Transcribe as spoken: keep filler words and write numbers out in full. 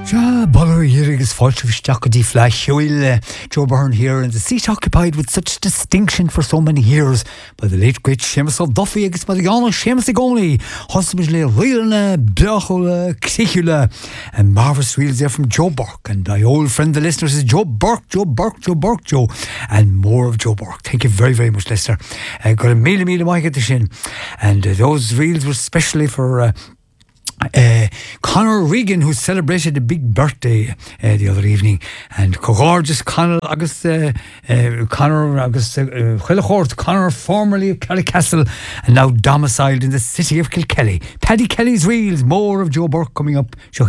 Ja, Baller here is Falchevistachadi Flash Hill. Joe Byrne here, and the seat occupied with such distinction for so many years by the late great Seamus O'Duffy, agus Mariana Seamus Igoni, Hospital Rilna, Blachula, Cticula, and marvellous reels there from Joe Burke. And my old friend, the listeners, is Joe Burke, Joe Burke, Joe Burke, Joe, and more of Joe Burke. Thank you very, very much, Lester. Uh, got a meal, meal, mic at the shin. And uh, those reels were specially for. Uh, Uh, Conor Regan, who celebrated a big birthday uh, the other evening, and gorgeous Conor August uh, uh, Conor August uh, Conor, formerly of Carricastle and now domiciled in the city of Kilkelly. Paddy Kelly's reels, more of Joe Burke coming up.